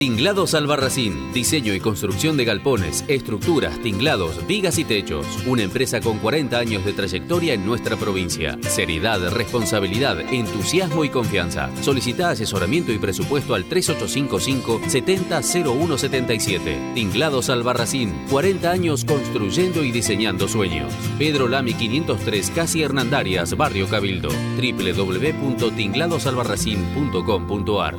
Tinglados Albarracín, diseño y construcción de galpones, estructuras, tinglados, vigas y techos. Una empresa con 40 años de trayectoria en nuestra provincia. Seriedad, responsabilidad, entusiasmo y confianza. Solicita asesoramiento y presupuesto al 3855-700177. Tinglados Albarracín, 40 años construyendo y diseñando sueños. Pedro Lamy 503, Casi Hernandarias, Barrio Cabildo. www.tingladosalbarracín.com.ar.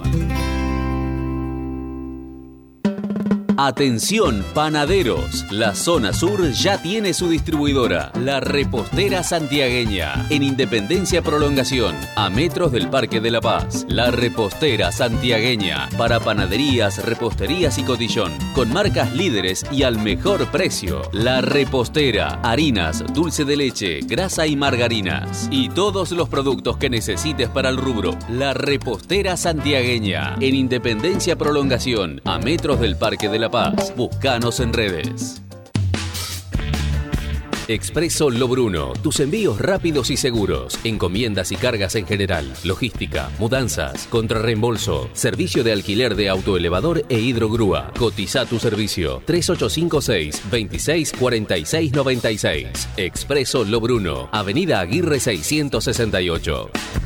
Atención panaderos, la zona sur ya tiene su distribuidora, La Repostera Santiagueña, en Independencia Prolongación, a metros del Parque de la Paz. La Repostera Santiagueña, para panaderías, reposterías y cotillón, con marcas líderes y al mejor precio. La Repostera, harinas, dulce de leche, grasa y margarinas, y todos los productos que necesites para el rubro. La Repostera Santiagueña, en Independencia Prolongación, a metros del Parque de la Paz. Búscanos en redes. Expreso Lobruno, tus envíos rápidos y seguros, encomiendas y cargas en general, logística, mudanzas, contrarreembolso, servicio de alquiler de autoelevador e hidrogrúa. Cotiza tu servicio 3856 26 46 96. Expreso Lobruno, Avenida Aguirre 668.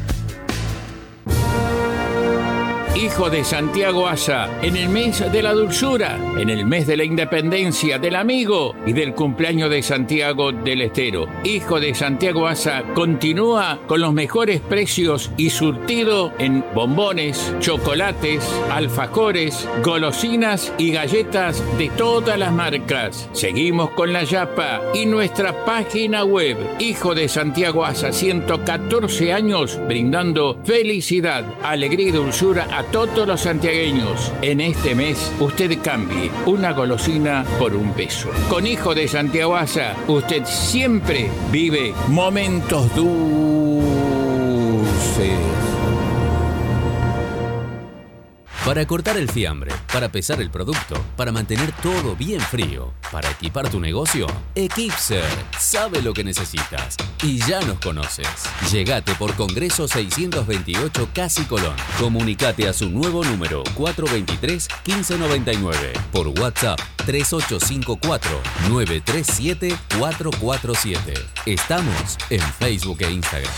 Hijo de Santiago Asa, en el mes de la dulzura, en el mes de la independencia, del amigo y del cumpleaños de Santiago del Estero. Hijo de Santiago Asa continúa con los mejores precios y surtido en bombones, chocolates, alfajores, golosinas y galletas de todas las marcas. Seguimos con la Yapa y nuestra página web. Hijo de Santiago Asa, 114 años brindando felicidad, alegría y dulzura a todos los santiagueños. En este mes, usted cambie una golosina por un peso. Con Hijo de Santiago Asa, usted siempre vive momentos dulces. Para cortar el fiambre, para pesar el producto, para mantener todo bien frío, para equipar tu negocio, Equipser sabe lo que necesitas y ya nos conoces. Llegate por Congreso 628 Casi Colón. Comunicate a su nuevo número 423-1599 por WhatsApp 3854-937-447. Estamos en Facebook e Instagram.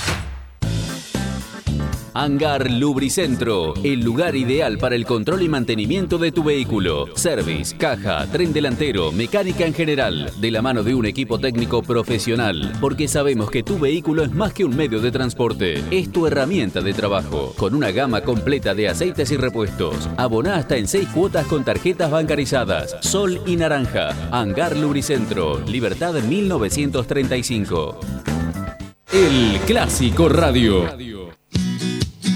Hangar Lubricentro, el lugar ideal para el control y mantenimiento de tu vehículo. Service, caja, tren delantero, mecánica en general, de la mano de un equipo técnico profesional, porque sabemos que tu vehículo es más que un medio de transporte, es tu herramienta de trabajo, con una gama completa de aceites y repuestos. Aboná hasta en 6 cuotas con tarjetas bancarizadas, Sol y Naranja. Hangar Lubricentro, Libertad 1935. El Clásico Radio.